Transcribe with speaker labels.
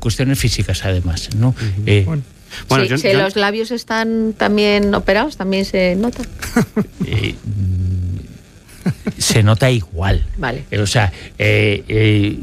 Speaker 1: cuestiones físicas además, ¿no?
Speaker 2: Bueno, si los labios están también operados, también se nota.
Speaker 1: Se nota igual.
Speaker 2: Vale.
Speaker 1: O sea,